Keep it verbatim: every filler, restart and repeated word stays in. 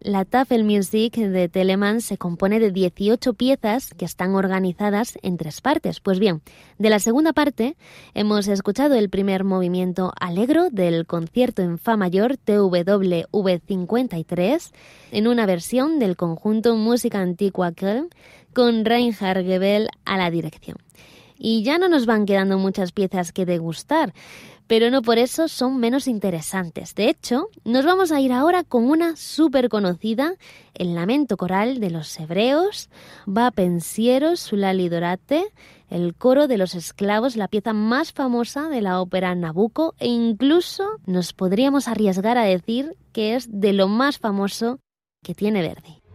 La Tafelmusik de Telemann se compone de dieciocho piezas que están organizadas en tres partes. Pues bien, de la segunda parte hemos escuchado el primer movimiento allegro del concierto en fa mayor T W V cincuenta y tres en una versión del conjunto Música Antigua Köln con Reinhard Goebel a la dirección. Y ya no nos van quedando muchas piezas que degustar, pero no por eso son menos interesantes. De hecho, nos vamos a ir ahora con una súper conocida, el lamento coral de los hebreos, Va pensiero sulla Lidorate, el coro de los esclavos, la pieza más famosa de la ópera Nabucco, e incluso nos podríamos arriesgar a decir que es de lo más famoso que tiene Verdi.